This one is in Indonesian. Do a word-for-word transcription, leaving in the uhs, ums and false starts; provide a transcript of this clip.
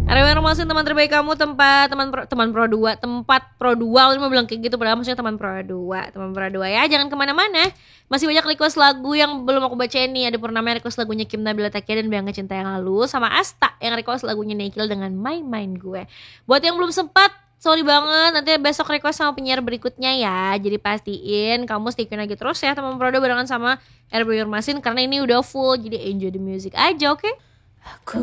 R W Romasin teman terbaik kamu, tempat teman pro, teman pro dua, tempat pro dua. Lu mau bilang kayak gitu padahal maksudnya teman pro dua, teman pro dua ya. Jangan kemana-mana. Masih banyak request lagu yang belum aku bacain nih. Ada Purnama request lagunya Kim Nabila Takia dan Bianca Cinta yang Lalu, sama Asta yang request lagunya Nekil dengan My Mind Gue. Buat yang belum sempat, sorry banget, nanti besok request sama penyiar berikutnya ya. Jadi pastiin kamu stickin lagi terus ya teman pro dua barengan sama R W Romasin karena ini udah full. Jadi enjoy the music aja, oke? Okay?